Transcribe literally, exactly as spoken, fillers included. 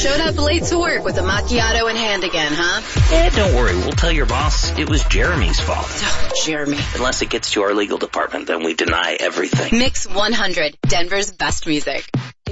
Showed up late to work with a macchiato in hand again, huh? Eh, don't worry. We'll tell your boss it was Jeremy's fault. Oh, Jeremy. Unless it gets to our legal department, then we deny everything. Mix one hundred, Denver's best music.